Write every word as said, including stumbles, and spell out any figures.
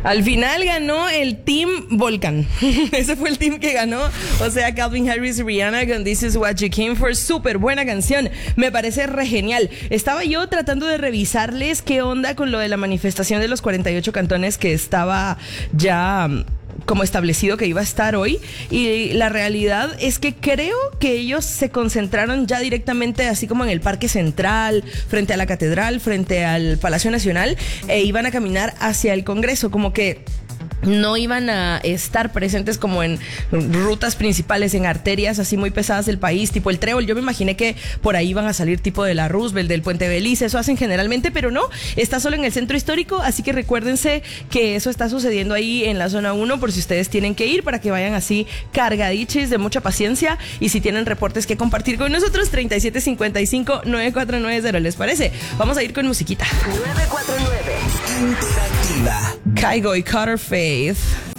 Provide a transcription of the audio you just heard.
Al final ganó el Team Volcan. Ese fue el team que ganó. O sea, Calvin Harris y Rihanna con This Is What You Came For. Súper buena canción. Me parece re genial. Estaba yo tratando de revisarles qué onda con lo de la manifestación de los cuarenta y ocho cantones que estaba ya como establecido que iba a estar hoy, y la realidad es que creo que ellos se concentraron ya directamente así como en el Parque Central, frente a la Catedral, frente al Palacio Nacional, e iban a caminar hacia el Congreso, como que no iban a estar presentes como en rutas principales, en arterias así muy pesadas del país, tipo el Trébol. Yo me imaginé que por ahí iban a salir tipo de la Roosevelt, del Puente Belice, eso hacen generalmente, pero no, está solo en el centro histórico, así que recuérdense que eso está sucediendo ahí en la zona uno, por si ustedes tienen que ir, para que vayan así cargadiches de mucha paciencia, y si tienen reportes que compartir con nosotros, treinta y siete cincuenta y cinco, nueve cuatro nueve cero, ¿les parece? Vamos a ir con musiquita. nueve cuatro nueve. Interactiva. Kygo y Carter Faith.